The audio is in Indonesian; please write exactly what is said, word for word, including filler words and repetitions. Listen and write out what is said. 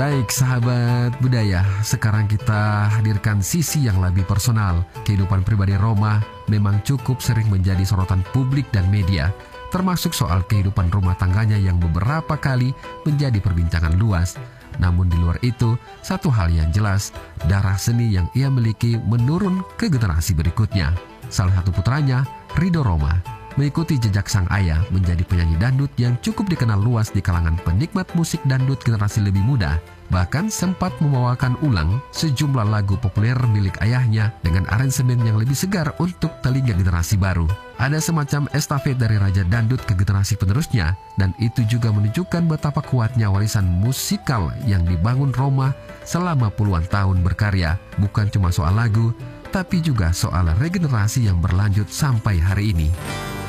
Baik sahabat budaya, sekarang kita hadirkan sisi yang lebih personal. Kehidupan pribadi Roma memang cukup sering menjadi sorotan publik dan media, termasuk soal kehidupan rumah tangganya yang beberapa kali menjadi perbincangan luas. Namun di luar itu, satu hal yang jelas, darah seni yang ia miliki menurun ke generasi berikutnya. Salah satu putranya, Ridho Roma, mengikuti jejak sang ayah menjadi penyanyi dangdut yang cukup dikenal luas di kalangan penikmat musik dangdut generasi lebih muda. Bahkan sempat membawakan ulang sejumlah lagu populer milik ayahnya dengan aransemen yang lebih segar untuk telinga generasi baru. Ada semacam estafet dari raja dangdut ke generasi penerusnya, dan itu juga menunjukkan betapa kuatnya warisan musikal yang dibangun Roma selama puluhan tahun berkarya. Bukan cuma soal lagu, tapi juga soal regenerasi yang berlanjut sampai hari ini.